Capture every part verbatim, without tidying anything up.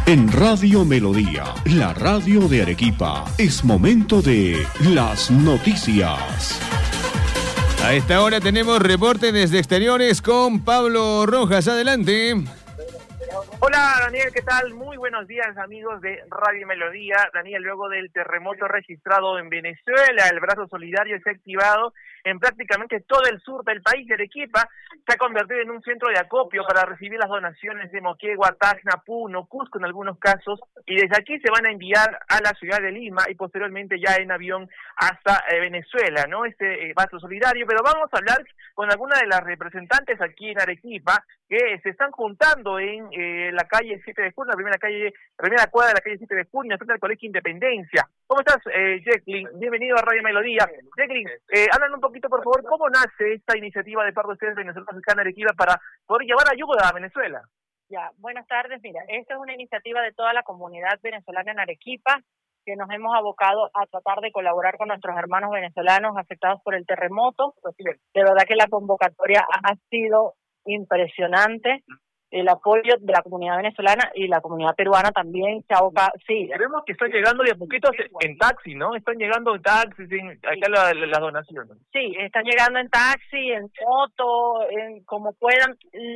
En Radio Melodía, la radio de Arequipa, es momento de las noticias. A esta hora tenemos reporte desde exteriores con Pablo Rojas. Adelante. Hola Daniel, ¿qué tal? Muy buenos días amigos de Radio Melodía. Daniel, luego del terremoto registrado en Venezuela, el brazo solidario se ha activado en prácticamente todo el sur del país. De Arequipa se ha convertido en un centro de acopio para recibir las donaciones de Moquegua, Tacna, Puno, Cusco en algunos casos, y desde aquí se van a enviar a la ciudad de Lima y posteriormente ya en avión hasta eh, Venezuela, ¿no? Este eh, brazo solidario. Pero vamos a hablar con alguna de las representantes aquí en Arequipa que se están juntando en eh, la calle siete de junio, la primera calle, la primera cuadra de la calle siete de junio, frente al Colegio Independencia. ¿Cómo estás, eh, Jacqueline? Bienvenido a Radio Melodía. Jacqueline, eh, hablan un poquito, por favor, ¿cómo nace esta iniciativa de parte de ustedes venezolanos acá en Arequipa para poder llevar ayuda a Venezuela? Ya, buenas tardes. Mira, esta es una iniciativa de toda la comunidad venezolana en Arequipa, que nos hemos abocado a tratar de colaborar con nuestros hermanos venezolanos afectados por el terremoto. De verdad que la convocatoria ha sido impresionante. El apoyo de la comunidad venezolana y la comunidad peruana también se aboca. Sí, vemos que están llegando de a poquitos en taxi, ¿no? Están llegando en taxis, en, acá las la, la donaciones. Sí, están llegando en taxi, en moto, en como puedan.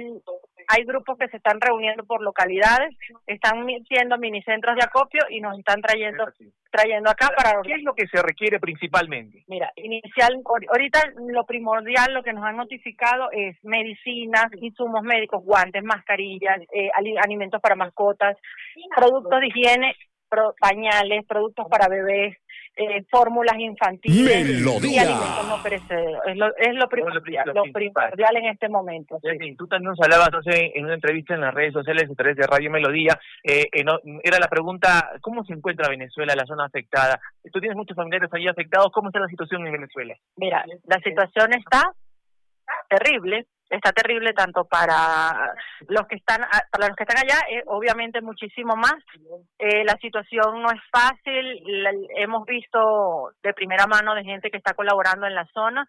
Hay grupos que se están reuniendo por localidades, están siendo minicentros de acopio y nos están trayendo trayendo acá para... ¿Qué es lo que se requiere principalmente? Mira, inicial, ahorita lo primordial, lo que nos han notificado es medicinas, insumos médicos, guantes, mascarillas, eh, alimentos para mascotas, productos de higiene, pro, pañales, productos para bebés, eh, fórmulas infantiles Melodía. Y alimentos no perecederos. Es lo, es lo primordial, lo, lo primordial en este momento. Sí. Sí, tú también nos hablabas hace en una entrevista en las redes sociales a través de Radio Melodía. Eh, eh, no, era la pregunta, ¿cómo se encuentra Venezuela, la zona afectada? Tú tienes muchos familiares ahí afectados. ¿Cómo está la situación en Venezuela? Mira, la situación está terrible. Está terrible tanto para los que están para los que están allá, eh, obviamente muchísimo más. Eh, la situación no es fácil. La, hemos visto de primera mano de gente que está colaborando en la zona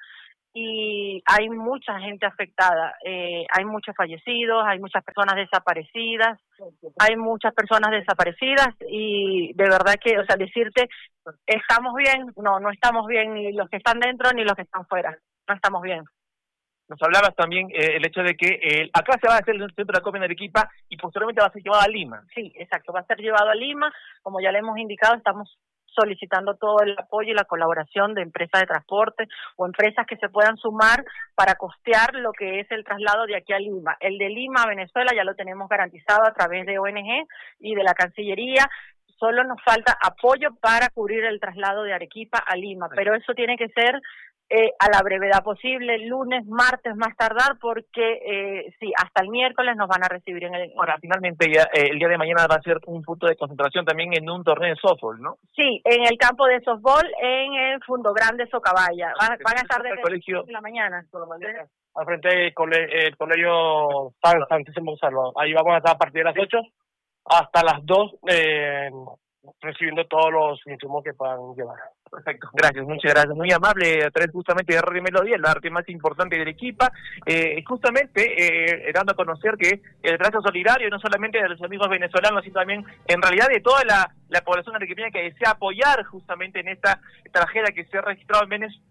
y hay mucha gente afectada. Eh, hay muchos fallecidos, hay muchas personas desaparecidas, hay muchas personas desaparecidas y de verdad que, o sea, decirte, ¿estamos bien? No, no estamos bien, ni los que están dentro ni los que están fuera. No estamos bien. Nos hablabas también eh, el hecho de que eh, acá se va a hacer el centro de acopio en Arequipa y posteriormente va a ser llevado a Lima. Sí, exacto, va a ser llevado a Lima. Como ya le hemos indicado, estamos solicitando todo el apoyo y la colaboración de empresas de transporte o empresas que se puedan sumar para costear lo que es el traslado de aquí a Lima. El de Lima a Venezuela ya lo tenemos garantizado a través de O N G y de la Cancillería. Solo nos falta apoyo para cubrir el traslado de Arequipa a Lima, pero eso tiene que ser Eh, a la brevedad posible, lunes, martes, más tardar, porque eh, sí, hasta el miércoles nos van a recibir en el... Ahora, finalmente ya eh, el día de mañana va a ser un punto de concentración también en un torneo de softball, ¿no? Sí, en el campo de softball, en el Fundo Grande Socabaya. Van, van a estar desde el colegio, la mañana. Al frente del cole, el colegio San Santísimo Salvador. Ahí vamos a estar a partir de las ocho hasta las dos, eh, recibiendo todos los insumos que puedan llevar. Perfecto, gracias, muchas gracias, muy amable a través justamente de Radio Melodía, la arte más importante de Arequipa, eh, justamente eh, dando a conocer que el brazo solidario no solamente de los amigos venezolanos, sino también en realidad de toda la, la población arequipeña que desea apoyar justamente en esta tragedia que se ha registrado en Venezuela.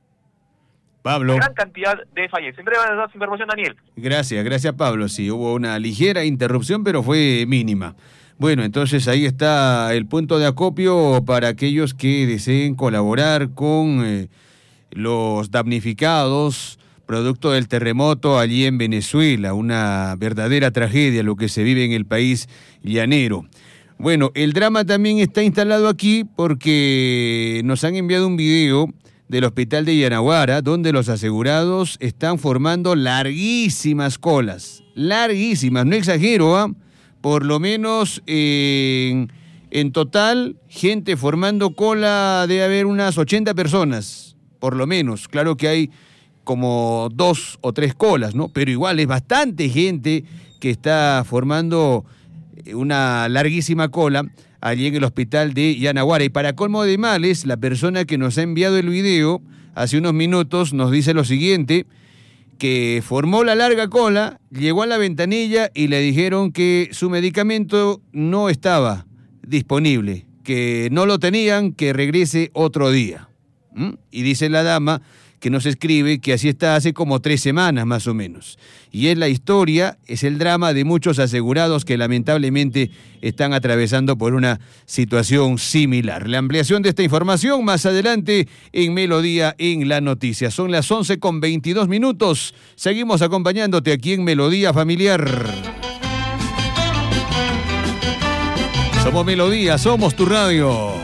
Pablo. Gran cantidad de fallecidos. En breve vas a dar su información, Daniel. Gracias, gracias Pablo. Sí, hubo una ligera interrupción, pero fue mínima. Bueno, entonces ahí está el punto de acopio para aquellos que deseen colaborar con eh, los damnificados producto del terremoto allí en Venezuela. Una verdadera tragedia lo que se vive en el país llanero. Bueno, el drama también está instalado aquí porque nos han enviado un video del hospital de Yanaguara, donde los asegurados están formando larguísimas colas. Larguísimas, no exagero, ¿ah? ¿eh? Por lo menos eh, en, en total, gente formando cola debe haber unas ochenta personas, por lo menos. Claro que hay como dos o tres colas, ¿no? Pero igual es bastante gente que está formando una larguísima cola allí en el hospital de Yanaguara. Y para colmo de males, la persona que nos ha enviado el video hace unos minutos nos dice lo siguiente, que formó la larga cola, llegó a la ventanilla y le dijeron que su medicamento no estaba disponible, que no lo tenían, que regrese otro día. ¿Mm? Y dice la dama que nos escribe que así está hace como tres semanas más o menos. Y es la historia, es el drama de muchos asegurados que lamentablemente están atravesando por una situación similar. La ampliación de esta información más adelante en Melodía en la Noticia. Son las once con veintidós minutos. Seguimos acompañándote aquí en Melodía Familiar. Somos Melodía, somos tu radio.